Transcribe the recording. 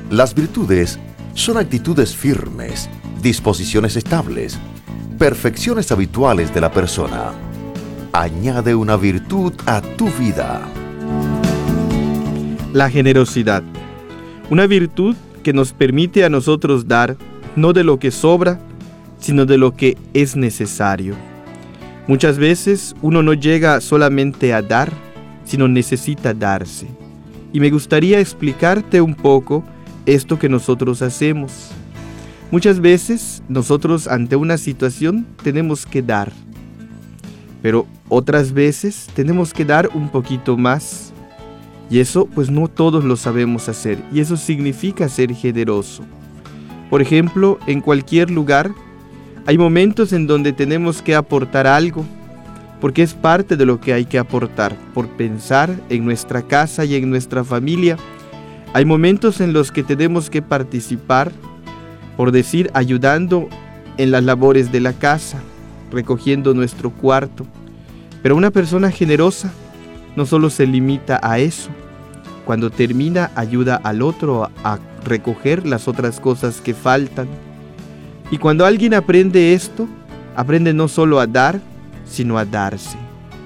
Las virtudes son actitudes firmes, disposiciones estables, perfecciones habituales de la persona. Añade una virtud a tu vida. La generosidad. Una virtud que nos permite a nosotros dar, no de lo que sobra, sino de lo que es necesario. Muchas veces uno no llega solamente a dar, sino necesita darse. Y me gustaría explicarte un poco esto que nosotros hacemos. Muchas veces nosotros ante una situación tenemos que dar, pero otras veces tenemos que dar un poquito más. Y eso pues no todos lo sabemos hacer, y eso significa ser generoso. Por ejemplo, en cualquier lugar hay momentos en donde tenemos que aportar algo, porque es parte de lo que hay que aportar. Por pensar en nuestra casa y en nuestra familia, hay momentos en los que tenemos que participar, por decir, ayudando en las labores de la casa, recogiendo nuestro cuarto. Pero una persona generosa no solo se limita a eso. Cuando termina, ayuda al otro a recoger las otras cosas que faltan. Y cuando alguien aprende esto, aprende no solo a dar, sino a darse.